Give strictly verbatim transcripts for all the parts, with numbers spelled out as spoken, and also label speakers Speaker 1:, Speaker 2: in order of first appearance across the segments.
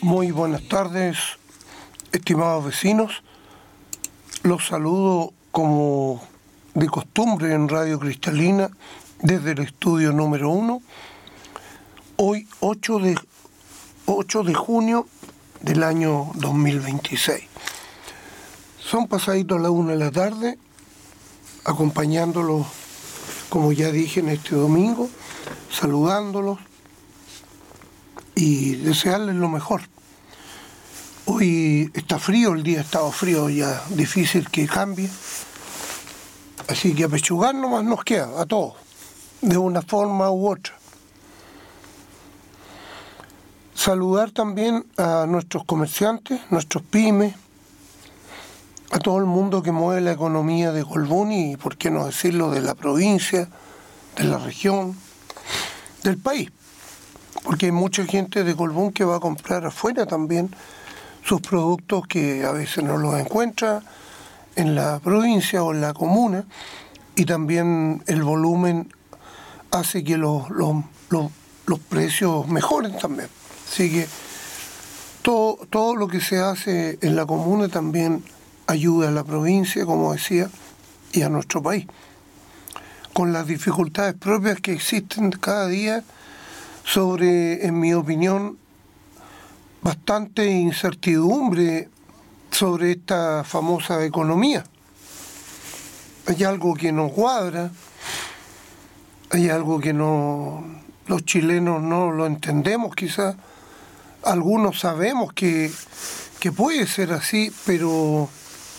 Speaker 1: Muy buenas tardes, estimados vecinos. Los saludo como de costumbre en Radio Cristalina desde el estudio número uno. Hoy ocho de junio del año dos mil veintiséis. Son pasaditos a la una de la tarde, acompañándolos, como ya dije, en este domingo, saludándolos y desearles lo mejor. Hoy está frío, el día ha estado frío, ya difícil que cambie, así que apechugar nomás nos queda a todos, de una forma u otra. Saludar también a nuestros comerciantes, nuestros pymes, a todo el mundo que mueve la economía de Colbún y, por qué no decirlo, de la provincia, de la región, del país. Porque hay mucha gente de Colbún que va a comprar afuera también sus productos que a veces no los encuentra en la provincia o en la comuna, y también el volumen hace que los, los, los, los precios mejoren también. Así que todo, todo lo que se hace en la comuna también ayuda a la provincia, como decía, y a nuestro país, con las dificultades propias que existen cada día sobre, en mi opinión, bastante incertidumbre sobre esta famosa economía. Hay algo que no cuadra, hay algo que no, los chilenos no lo entendemos quizás, algunos sabemos que, que puede ser así, pero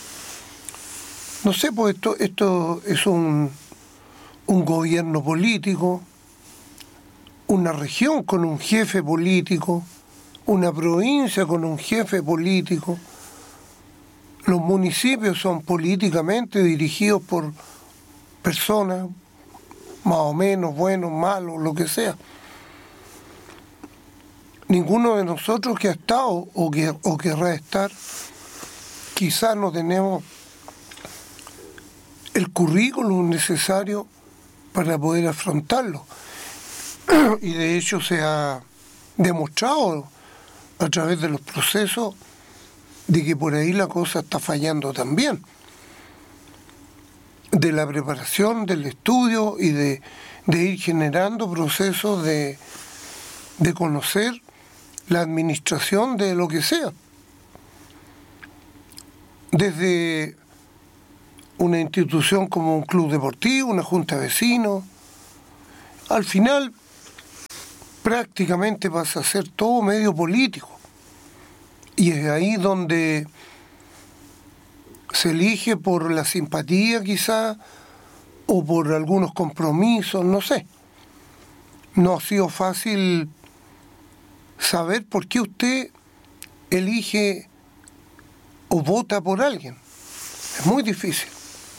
Speaker 1: no sé, pues esto, esto es un, un gobierno político, una región con un jefe político, una provincia con un jefe político. Los municipios son políticamente dirigidos por personas, más o menos, buenos, malos, lo que sea. Ninguno de nosotros que ha estado o, que, o querrá estar, quizás no tenemos el currículum necesario para poder afrontarlo. Y de hecho se ha demostrado a través de los procesos de que por ahí la cosa está fallando también. De la preparación, del estudio y de, de ir generando procesos de, de conocer la administración de lo que sea. Desde una institución como un club deportivo, una junta de vecinos, al final prácticamente pasa a ser todo medio político. Y es ahí donde se elige por la simpatía quizá, o por algunos compromisos, no sé. No ha sido fácil saber por qué usted elige o vota por alguien. Es muy difícil.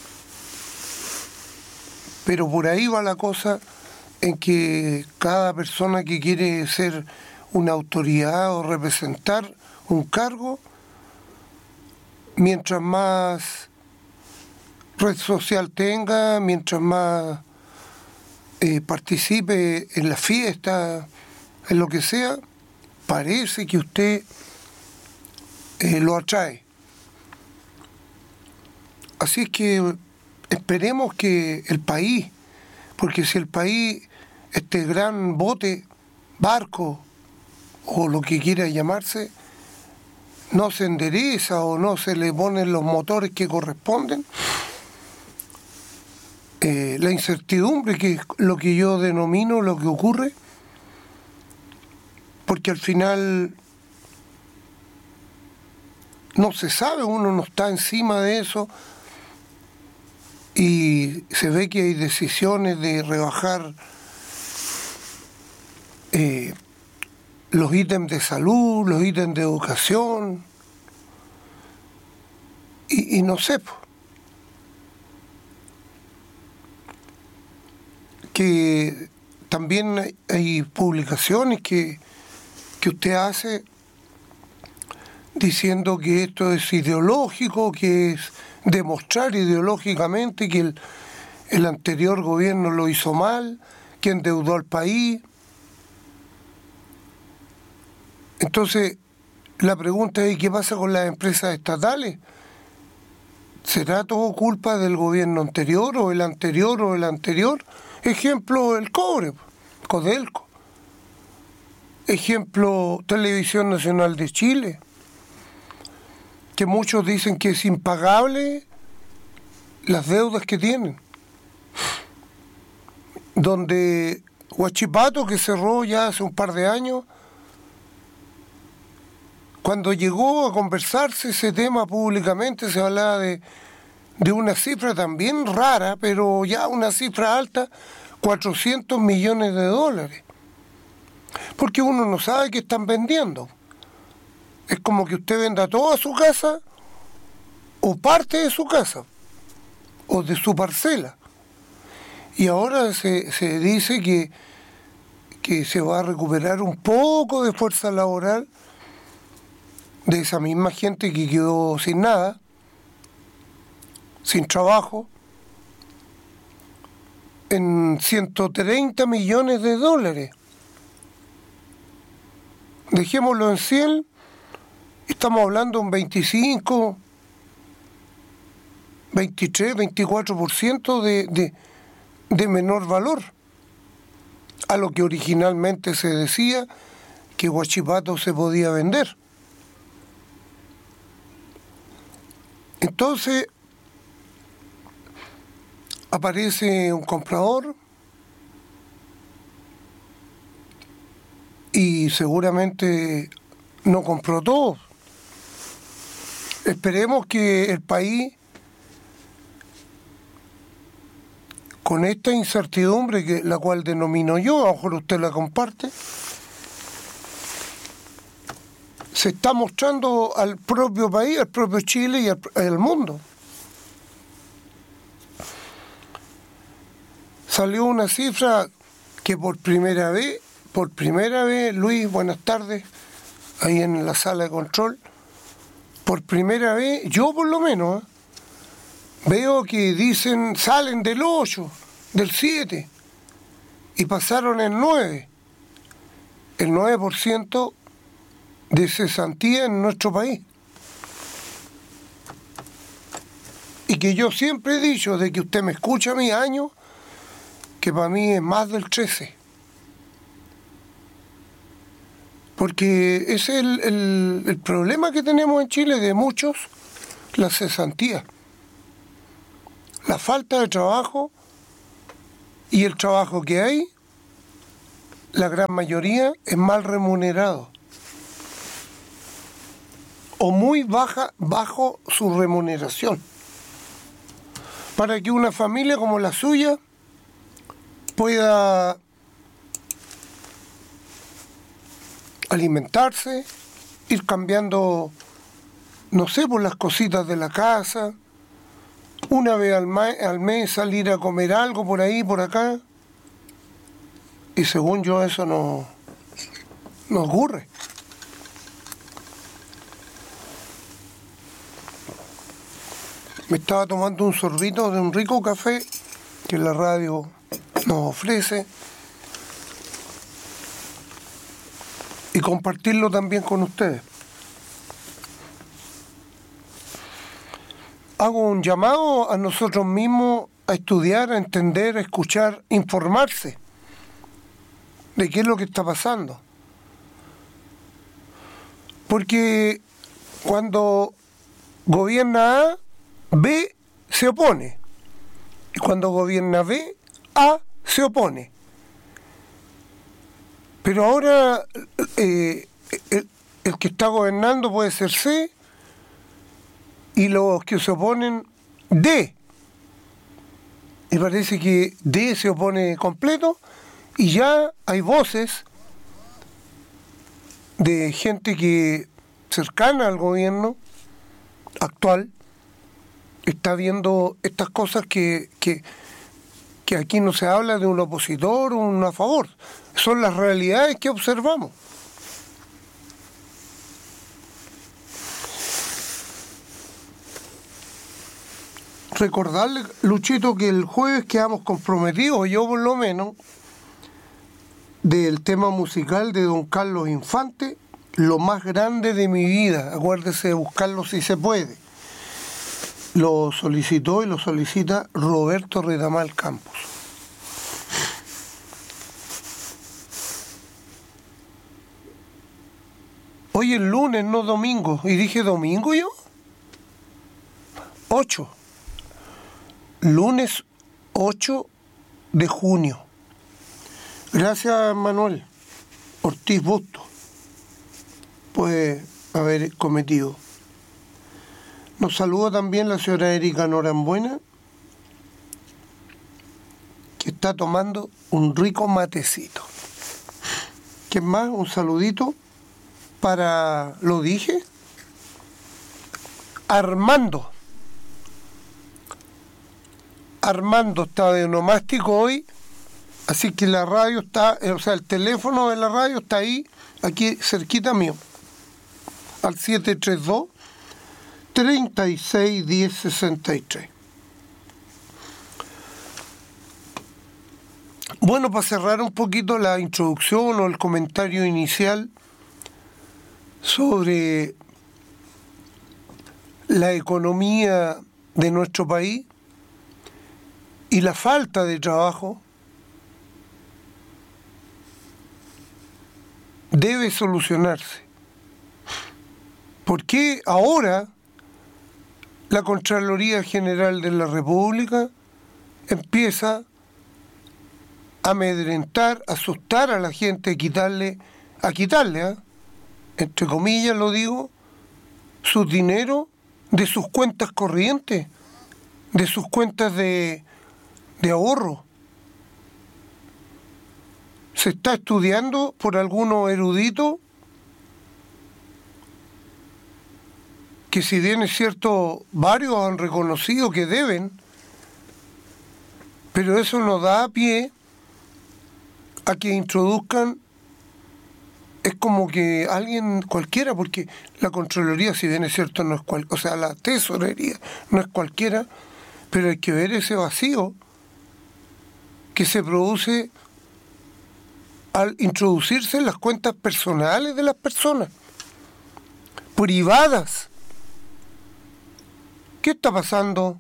Speaker 1: Pero por ahí va la cosa, en que cada persona que quiere ser una autoridad o representar un cargo, mientras más red social tenga, mientras más eh, participe en la fiesta, en lo que sea, parece que usted eh, lo atrae. Así es que esperemos que el país, porque si el país, este gran bote, barco o lo que quiera llamarse, no se endereza o no se le ponen los motores que corresponden, eh, la incertidumbre, que es lo que yo denomino lo que ocurre, porque al final no se sabe, uno no está encima de eso, y se ve que hay decisiones de rebajar eh, los ítems de salud, los ítems de educación, y, y no sé, que también hay, hay publicaciones que, que usted hace diciendo que esto es ideológico, que es demostrar ideológicamente que el, el anterior gobierno lo hizo mal, que endeudó al país. Entonces, La pregunta es, ¿qué pasa con las empresas estatales? ¿Será todo culpa del gobierno anterior o el anterior o el anterior? Ejemplo, el cobre, Codelco. Ejemplo, Televisión Nacional de Chile, que muchos dicen que es impagable las deudas que tienen. Donde Huachipato, que cerró ya hace un par de años, cuando llegó a conversarse ese tema públicamente, se hablaba de, de una cifra también rara, pero ya una cifra alta, cuatrocientos millones de dólares. Porque uno no sabe qué están vendiendo. Es como que usted venda toda su casa, o parte de su casa, o de su parcela. Y ahora se, se dice que, que se va a recuperar un poco de fuerza laboral de esa misma gente que quedó sin nada, sin trabajo, en ciento treinta millones de dólares. Dejémoslo en cien, estamos hablando de un veinticinco, veintitrés, veinticuatro por ciento de, de, de menor valor a lo que originalmente se decía que Huachipato se podía vender. Entonces aparece un comprador y seguramente no compró todo. Esperemos que el país, con esta incertidumbre, que la cual denomino yo, a lo mejor usted la comparte, se está mostrando al propio país, al propio Chile y al, al mundo. Salió una cifra que por primera vez, por primera vez, Luis, buenas tardes, ahí en la sala de control, por primera vez, yo por lo menos, ¿eh? Veo que dicen, salen del ocho, del siete, y pasaron el nueve, el nueve por ciento de cesantía en nuestro país. Y que yo siempre he dicho, de que usted me escucha a mis años, que para mí es más del trece. Porque ese es el, el, el problema que tenemos en Chile de muchos, la cesantía. La falta de trabajo, y el trabajo que hay, la gran mayoría, es mal remunerado. O muy baja, bajo su remuneración. Para que una familia como la suya pueda alimentarse, ir cambiando, no sé, por las cositas de la casa, una vez al, ma- al mes salir a comer algo por ahí, por acá, y según yo eso no, no ocurre. Me estaba tomando un sorbito de un rico café que la radio nos ofrece, y compartirlo también con ustedes. Hago un llamado a nosotros mismos a estudiar, a entender, a escuchar, informarse de qué es lo que está pasando. Porque cuando gobierna A, B se opone. Y cuando gobierna B, A se opone. Pero ahora eh, el, el que está gobernando puede ser C, y los que se oponen, D. Y parece que D se opone completo, y ya hay voces de gente que cercana al gobierno actual está viendo estas cosas que, que, que aquí no se habla de un opositor o un a favor. Son las realidades que observamos. Recordarle, Luchito, que el jueves quedamos comprometidos, yo por lo menos, del tema musical de don Carlos Infante, lo más grande de mi vida, acuérdese de buscarlo si se puede. Lo solicitó y lo solicita Roberto Redamal Campos. Hoy es lunes, no domingo. ¿Y dije domingo yo? ocho. Lunes ocho de junio. Gracias, Manuel Ortiz Busto. Puede haber cometido. Nos saluda también la señora Erika Norambuena, que está tomando un rico matecito. ¿Qué más? Un saludito para, ¿lo dije? Armando. Armando está de onomástico hoy, así que la radio está, o sea, el teléfono de la radio está ahí, aquí cerquita mío, al siete tres dos, tres seis uno cero seis tres. Bueno, para cerrar un poquito la introducción o el comentario inicial sobre la economía de nuestro país y la falta de trabajo, debe solucionarse. ¿Por qué ahora la Contraloría General de la República empieza a amedrentar, a asustar a la gente, a quitarle, a quitarle, ¿eh? entre comillas lo digo, su dinero de sus cuentas corrientes, de sus cuentas de, de ahorro? Se está estudiando por algunos eruditos que, si bien es cierto, varios han reconocido que deben, pero eso no da pie a que introduzcan, es como que alguien cualquiera, porque la Contraloría, si bien es cierto, no es cual, o sea, la tesorería no es cualquiera, pero hay que ver ese vacío que se produce al introducirse en las cuentas personales de las personas, privadas. ¿Qué está pasando?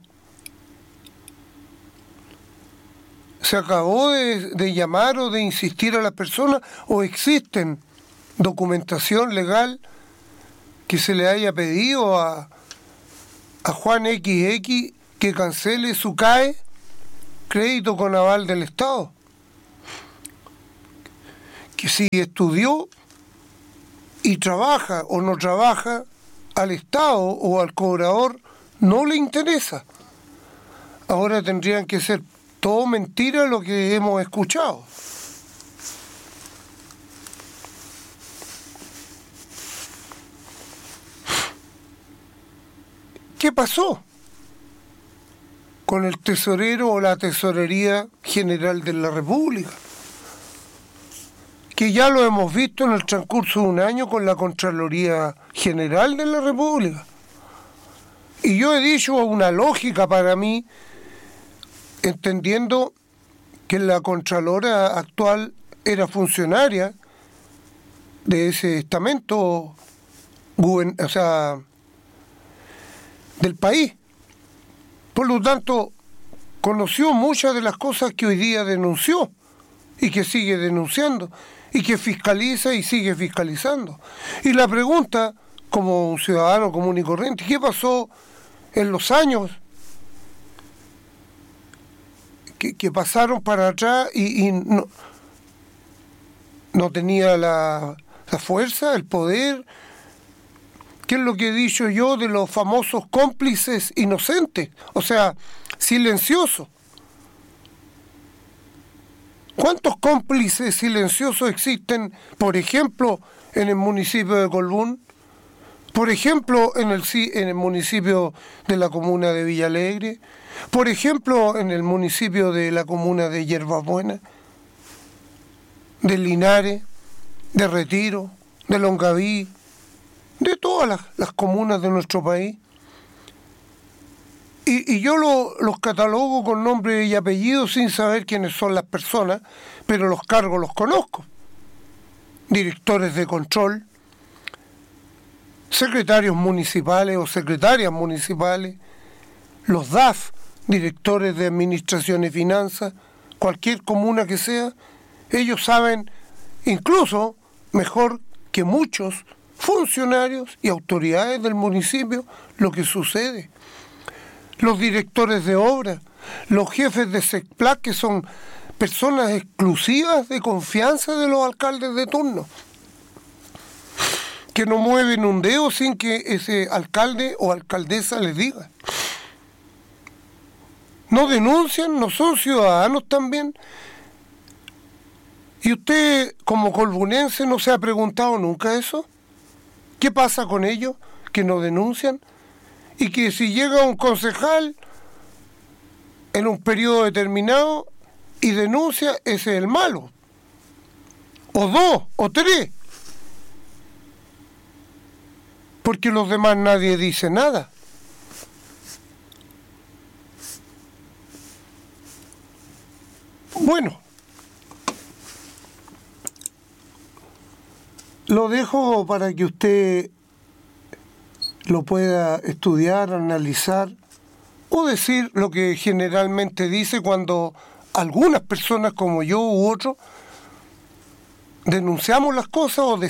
Speaker 1: ¿Se acabó de, de llamar o de insistir a las personas, o existen documentación legal que se le haya pedido a, a Juan equis equis que cancele su C A E, crédito con aval del Estado? Que si estudió y trabaja o no trabaja, al Estado o al cobrador no le interesa. Ahora tendrían que ser todo mentira lo que hemos escuchado. ¿Qué pasó con el tesorero o la Tesorería General de la República? Que ya lo hemos visto en el transcurso de un año con la Contraloría General de la República. Y yo he dicho una lógica para mí, entendiendo que la Contralora actual era funcionaria de ese estamento, o sea, del país. Por lo tanto, conoció muchas de las cosas que hoy día denunció y que sigue denunciando y que fiscaliza y sigue fiscalizando. Y la pregunta, como un ciudadano común y corriente, ¿qué pasó en los años que, que pasaron para atrás y, y no, no tenía la, la fuerza, el poder? ¿Qué es lo que he dicho yo de los famosos cómplices inocentes? O sea, silenciosos. ¿Cuántos cómplices silenciosos existen, por ejemplo, en el municipio de Colbún? Por ejemplo, en el, en el municipio de la comuna de Villa Alegre. Por ejemplo, en el municipio de la comuna de Hierbas Buenas, de Linares, de Retiro, de Longaví, de todas las, las comunas de nuestro país. Y, y yo lo, los catalogo con nombre y apellido sin saber quiénes son las personas, pero los cargos los conozco. Directores de control, secretarios municipales o secretarias municipales, los D A F, directores de administración y finanzas, cualquier comuna que sea, ellos saben incluso mejor que muchos funcionarios y autoridades del municipio lo que sucede. Los directores de obra, los jefes de SECPLAC, que son personas exclusivas de confianza de los alcaldes de turno, que no mueven un dedo sin que ese alcalde o alcaldesa les diga. No denuncian, no son ciudadanos también. ¿Y usted, como colbunense, no se ha preguntado nunca eso? ¿Qué pasa con ellos que no denuncian? Y que si llega un concejal en un periodo determinado y denuncia, ese es el malo. O dos, o tres. Porque los demás nadie dice nada. Bueno, lo dejo para que usted lo pueda estudiar, analizar o decir lo que generalmente dice cuando algunas personas como yo u otros denunciamos las cosas o